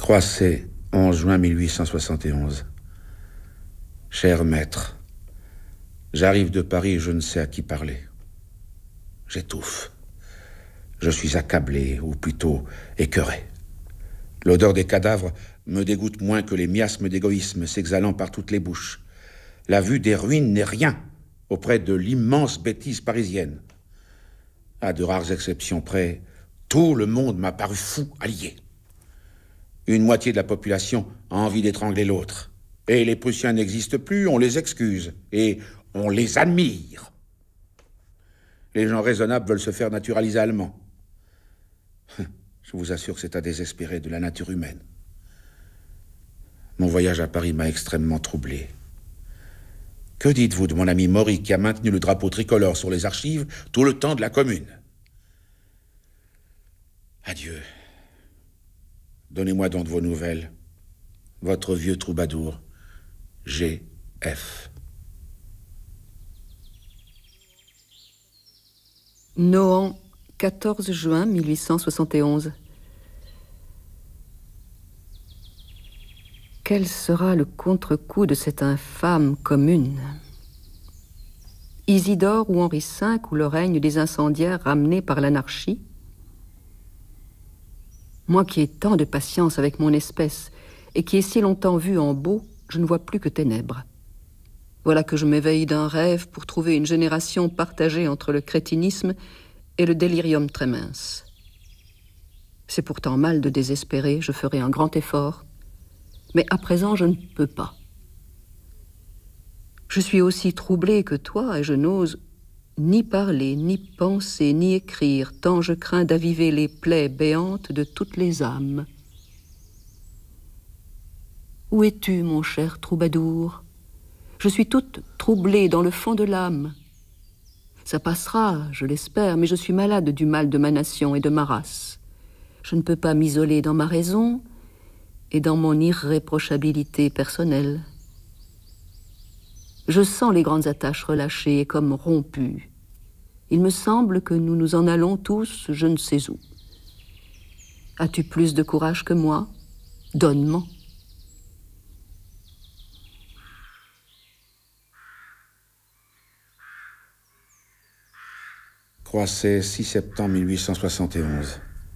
Croisset, 11 juin 1871. Cher maître, j'arrive de Paris et je ne sais à qui parler. J'étouffe. Je suis accablé, ou plutôt écœuré. L'odeur des cadavres me dégoûte moins que les miasmes d'égoïsme s'exhalant par toutes les bouches. La vue des ruines n'est rien auprès de l'immense bêtise parisienne. À de rares exceptions près, tout le monde m'a paru fou, allié. Une moitié de la population a envie d'étrangler l'autre. Et les Prussiens n'existent plus, on les excuse. Et on les admire. Les gens raisonnables veulent se faire naturaliser allemands. Je vous assure que c'est à désespérer de la nature humaine. Mon voyage à Paris m'a extrêmement troublé. Que dites-vous de mon ami Maury qui a maintenu le drapeau tricolore sur les archives tout le temps de la Commune? Adieu. Donnez-moi donc de vos nouvelles. Votre vieux troubadour, G.F. Nohant, 14 juin 1871. Quel sera le contre-coup de cette infâme commune? Isidore ou Henri V ou le règne des incendiaires ramenés par l'anarchie? Moi qui ai tant de patience avec mon espèce et qui ai si longtemps vu en beau, je ne vois plus que ténèbres. Voilà que je m'éveille d'un rêve pour trouver une génération partagée entre le crétinisme et le délirium très mince. C'est pourtant mal de désespérer, je ferai un grand effort, mais à présent je ne peux pas. Je suis aussi troublée que toi et je n'ose ni parler, ni penser, ni écrire, tant je crains d'aviver les plaies béantes de toutes les âmes. Où es-tu, mon cher troubadour? Je suis toute troublée dans le fond de l'âme. Ça passera, je l'espère, mais je suis malade du mal de ma nation et de ma race. Je ne peux pas m'isoler dans ma raison et dans mon irréprochabilité personnelle. Je sens les grandes attaches relâchées et comme rompues. Il me semble que nous nous en allons tous je ne sais où. As-tu plus de courage que moi? Donne-m'en. Croisset, 6 septembre 1871.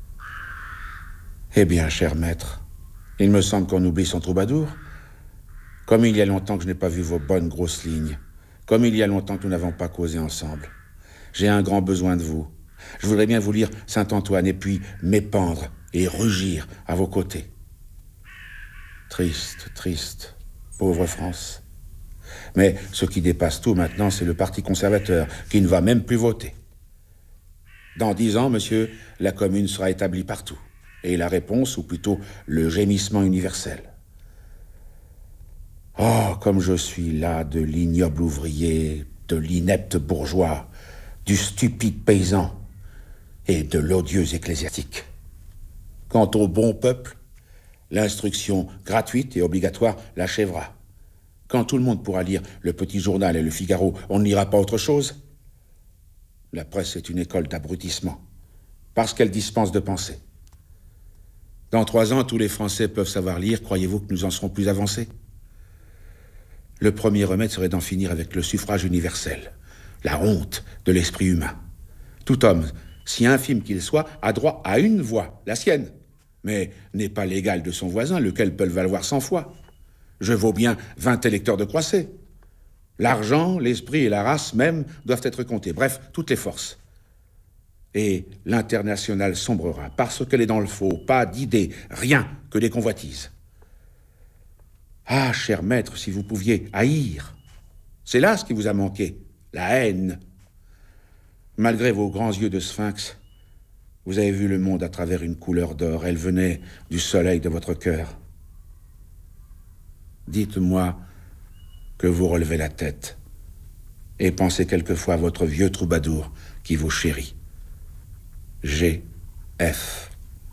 Eh bien, cher maître, il me semble qu'on oublie son troubadour. Comme il y a longtemps que je n'ai pas vu vos bonnes grosses lignes, comme il y a longtemps que nous n'avons pas causé ensemble. J'ai un grand besoin de vous. Je voudrais bien vous lire Saint-Antoine et puis m'épandre et rugir à vos côtés. Triste, triste, pauvre France. Mais ce qui dépasse tout maintenant, c'est le Parti conservateur, qui ne va même plus voter. Dans 10 ans, monsieur, la Commune sera établie partout. Et la réponse, ou plutôt le gémissement universel. Oh, comme je suis là de l'ignoble ouvrier, de l'inepte bourgeois, du stupide paysan et de l'odieux ecclésiastique. Quant au bon peuple, l'instruction gratuite et obligatoire l'achèvera. Quand tout le monde pourra lire le Petit Journal et le Figaro, on ne lira pas autre chose. La presse est une école d'abrutissement, parce qu'elle dispense de penser. Dans 3 ans, tous les Français peuvent savoir lire. Croyez-vous que nous en serons plus avancés? Le premier remède serait d'en finir avec le suffrage universel, la honte de l'esprit humain. Tout homme, si infime qu'il soit, a droit à une voix, la sienne, mais n'est pas l'égal de son voisin, lequel peut le valoir 100 fois. Je vaux bien 20 électeurs de Croisset. L'argent, l'esprit et la race même doivent être comptés. Bref, toutes les forces. Et l'internationale sombrera, parce qu'elle est dans le faux, pas d'idées, rien que des convoitises. Ah, cher maître, si vous pouviez haïr. C'est là ce qui vous a manqué, la haine. Malgré vos grands yeux de sphinx, vous avez vu le monde à travers une couleur d'or. Elle venait du soleil de votre cœur. Dites-moi que vous relevez la tête et pensez quelquefois à votre vieux troubadour qui vous chérit. G.F.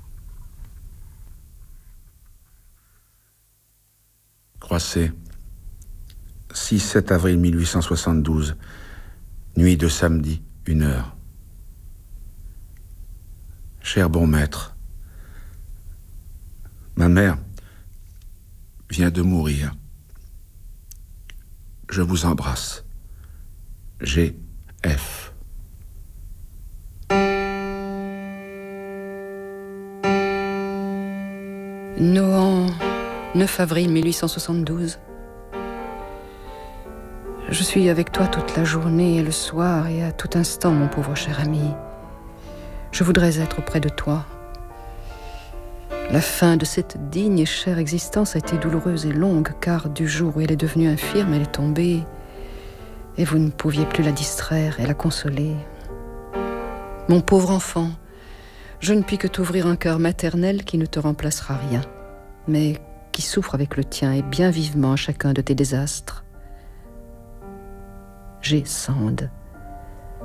Croisset, 6-7 avril 1872, nuit de samedi, 1h. Cher bon maître, Ma mère vient de mourir. Je vous embrasse. G.F. Nohant, 9 avril 1872. Je suis avec toi toute la journée et le soir et à tout instant, mon pauvre cher ami. Je voudrais être auprès de toi. La fin de cette digne et chère existence a été douloureuse et longue, car du jour où elle est devenue infirme, elle est tombée, et vous ne pouviez plus la distraire et la consoler. Mon pauvre enfant, je ne puis que t'ouvrir un cœur maternel qui ne te remplacera rien, mais qui souffre avec le tien et bien vivement à chacun de tes désastres. G. Sand.